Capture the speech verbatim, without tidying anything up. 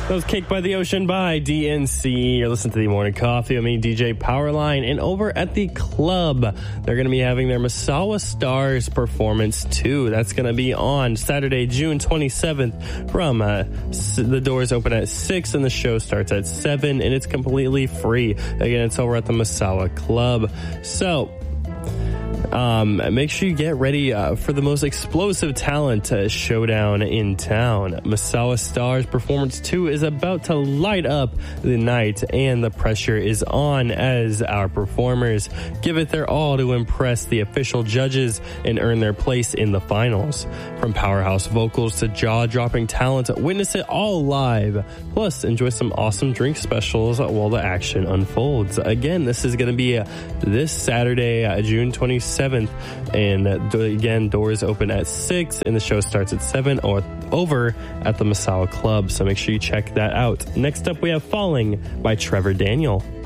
That was Cake by the Ocean by D N C. You're listening to the Morning Coffee with me, D J Powerline. And over at the club, they're going to be having their Massawa Stars Performance two. That's going to be on Saturday, June twenty-seventh from uh, the doors open at six and the show starts at seven, and it's completely free. Again, it's over at the Massawa Club. So, Um, make sure you get ready uh, for the most explosive talent uh, showdown in town. Massawa Stars Performance two is about to light up the night, and the pressure is on as our performers give it their all to impress the official judges and earn their place in the finals. From powerhouse vocals to jaw-dropping talent, witness it all live. Plus, enjoy some awesome drink specials while the action unfolds. Again, this is going to be uh, this Saturday, uh, June twenty-seventh. And uh, again, doors open at six and the show starts at seven or over at the Massawa Club. So make sure you check that out. Next up, we have Falling by Trevor Daniel.